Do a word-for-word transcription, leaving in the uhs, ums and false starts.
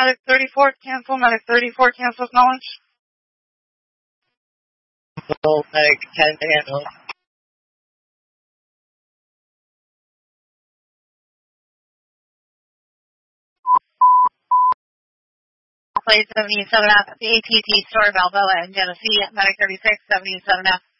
Medic thirty-four, cancel. Medic thirty-four, cancel knowledge. Well, Medic ten to handle. Play seventy-seven F, the A T T store, Balboa and Genesee, Medic thirty-six, seventy-seven F.